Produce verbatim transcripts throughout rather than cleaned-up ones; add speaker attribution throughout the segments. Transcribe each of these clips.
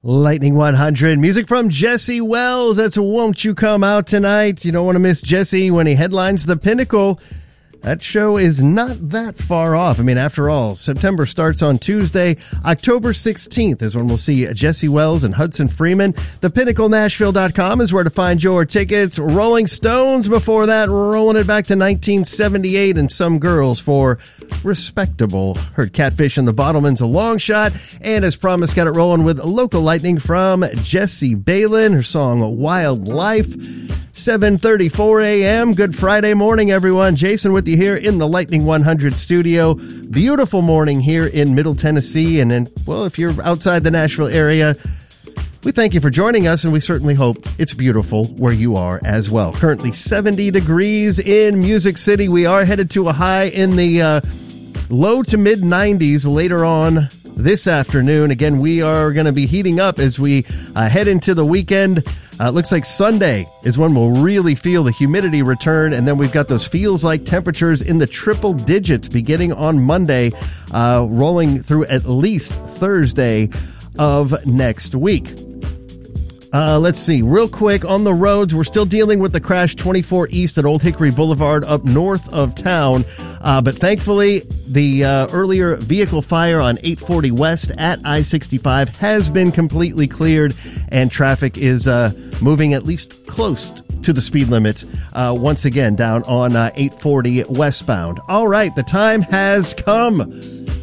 Speaker 1: Lightning one hundred, music from Jesse Wells. That's Won't You Come Out Tonight. You don't want to miss Jesse when he headlines the Pinnacle. That show is not that far off. I mean, after all, September starts on Tuesday. October sixteenth is when we'll see Jesse Wells and Hudson Freeman. the pinnacle nashville dot com is where to find your tickets. Rolling Stones before that, rolling it back to nineteen seventy-eight, and Some Girls for Respectable. Heard Catfish and the Bottlemans, a long shot. And as promised, got it rolling with local lightning from Jessie Balin, her song Wild Life. seven thirty-four a.m. Good Friday morning, everyone. Jason with you here in the Lightning one hundred studio. Beautiful morning here in Middle Tennessee. And then, well, if you're outside the Nashville area, we thank you for joining us, and we certainly hope it's beautiful where you are as well. Currently seventy degrees in Music City. We are headed to a high in the uh, low to mid nineties later on this afternoon. Again, we are going to be heating up as we uh, head into the weekend. Uh, it looks like Sunday is when we'll really feel the humidity return, and then we've got those feels-like temperatures in the triple digits beginning on Monday, uh, rolling through at least Thursday of next week. Uh, let's see, real quick, on the roads, we're still dealing with the crash twenty-four East at Old Hickory Boulevard up north of town, uh, but thankfully, the uh, earlier vehicle fire on eight forty West at I sixty-five has been completely cleared, and traffic is uh, moving at least close to the speed limit uh, once again down on uh, eight forty westbound. All right, the time has come.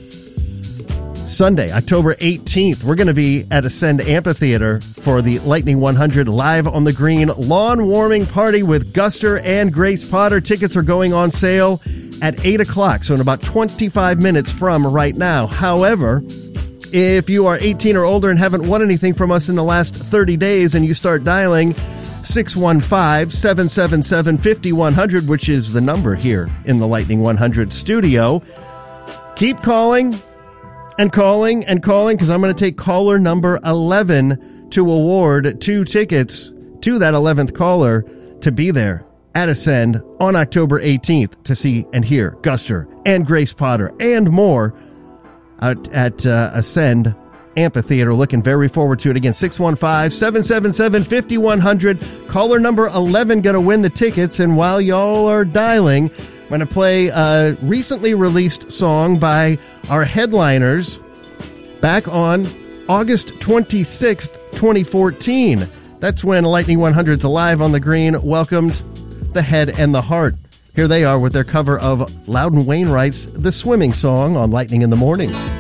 Speaker 1: Sunday, October eighteenth, we're going to be at Ascend Amphitheater for the Lightning one hundred Live on the Green lawn warming party with Guster and Grace Potter. Tickets are going on sale at eight o'clock, so in about twenty-five minutes from right now. However, if you are eighteen or older and haven't won anything from us in the last thirty days and you start dialing six one five, seven seven seven, five one zero zero, which is the number here in the Lightning one hundred studio, keep calling and calling and calling, because I'm going to take caller number eleven to award two tickets to that eleventh caller to be there at Ascend on October eighteenth to see and hear Guster and Grace Potter and more out at uh, Ascend Amphitheater. Looking very forward to it. Again, six one five, seven seven seven, five one zero zero. Caller number eleven going to win the tickets, and while y'all are dialing, I'm going to play a recently released song by our headliners back on August twenty-sixth, twenty fourteen. That's when Lightning one hundred's Alive on the Green welcomed the Head and the Heart. Here they are with their cover of Loudon Wainwright's The Swimming Song on Lightning in the Morning.